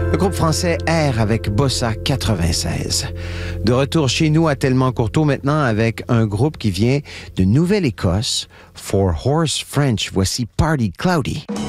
Le groupe français R avec Bossa 96. De retour chez nous à Tellement Courteau maintenant avec un groupe qui vient de Nouvelle-Écosse, Four Horse French. Voici Party Cloudy.